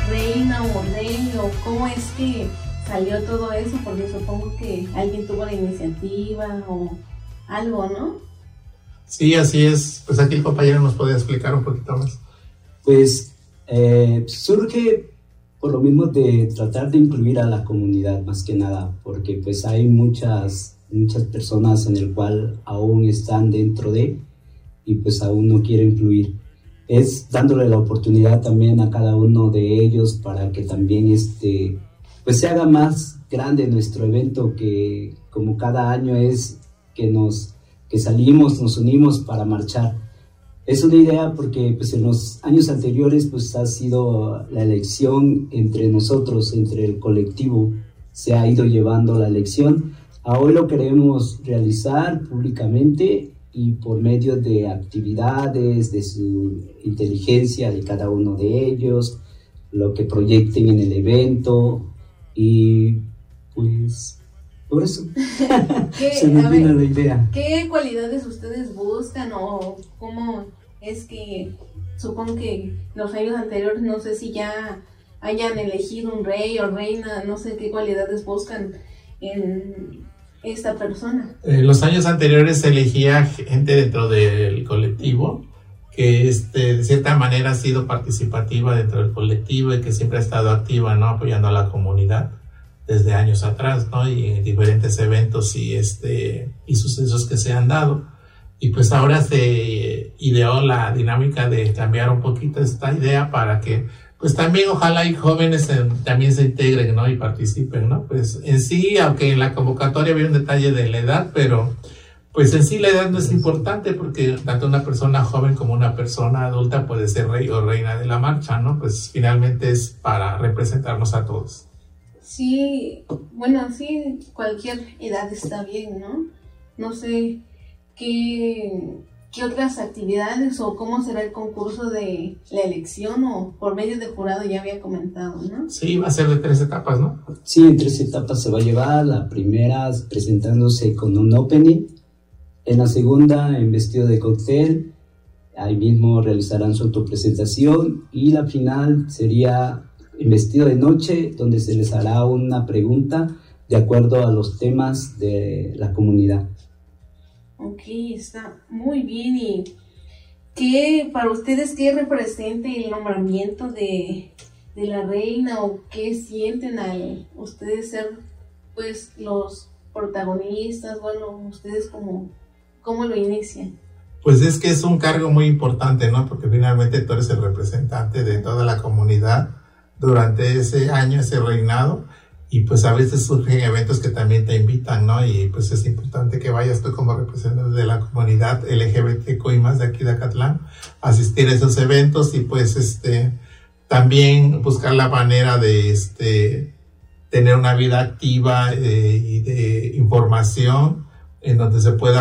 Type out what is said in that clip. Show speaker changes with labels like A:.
A: reina o rey, o cómo es que salió todo eso, porque supongo que alguien tuvo la iniciativa o algo, ¿no?
B: Sí, así es. Pues aquí el compañero nos puede explicar un poquito más.
C: Pues surge por lo mismo de tratar de incluir a la comunidad más que nada, porque pues hay muchas personas en el cual aún están dentro de y pues aún no quieren fluir. Es dándole la oportunidad también a cada uno de ellos para que también pues se haga más grande nuestro evento, que como cada año es que salimos, nos unimos para marchar. Es una idea porque pues en los años anteriores pues ha sido la elección entre nosotros, entre el colectivo, se ha ido llevando la elección. Hoy lo queremos realizar públicamente y por medio de actividades, de su inteligencia de cada uno de ellos, lo que proyecten en el evento y pues por eso se me vino la idea.
A: ¿Qué cualidades ustedes buscan o cómo es que, supongo que los años anteriores, no sé si ya hayan elegido un rey o reina, no sé qué cualidades buscan en esta persona?
B: En los años anteriores se elegía gente dentro del colectivo que de cierta manera ha sido participativa dentro del colectivo y que siempre ha estado activa, ¿no? Apoyando a la comunidad desde años atrás, ¿no? Y en diferentes eventos y sucesos que se han dado. Y pues ahora se ideó la dinámica de cambiar un poquito esta idea para que pues también ojalá y jóvenes también se integren, ¿no? Y participen, ¿no? Pues en sí, aunque en la convocatoria había un detalle de la edad, pero pues en sí la edad no es importante porque tanto una persona joven como una persona adulta puede ser rey o reina de la marcha, ¿no? Pues finalmente es para representarnos a todos.
A: Sí, bueno, sí, cualquier edad está bien, ¿no? No sé qué otras actividades o cómo será el concurso de la elección o por medio de jurado, ya había comentado, ¿no?
B: Sí, va a ser de 3 etapas, ¿no?
C: Sí, en 3 etapas se va a llevar. La primera presentándose con un opening, en la segunda en vestido de cóctel, ahí mismo realizarán su autopresentación y la final sería en vestido de noche, donde se les hará una pregunta de acuerdo a los temas de la comunidad.
A: Ok, está muy bien. ¿Y qué, para ustedes, qué representa el nombramiento de la reina o qué sienten al ustedes ser pues los protagonistas? Bueno, ustedes ¿cómo lo inician?
B: Pues es que es un cargo muy importante, ¿no? Porque finalmente tú eres el representante de toda la comunidad durante ese año, ese reinado, y pues a veces surgen eventos que también te invitan, ¿no? Y pues es importante que vayas tú como representante de la comunidad LGBTQI+ de aquí de Acatlán, asistir a esos eventos y pues también buscar la manera de tener una vida activa y de información en donde se pueda